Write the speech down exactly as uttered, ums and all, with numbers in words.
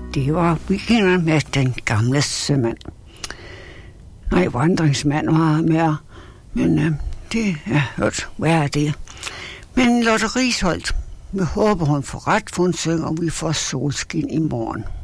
Det var weekenden med den gamle sømand. Nej, vandringsmand var med, men øh, det er hørt. Hvad er det? Men Lotte Risholt, vi håber, hun får ret, for hun synger, og vi får solskin i morgen.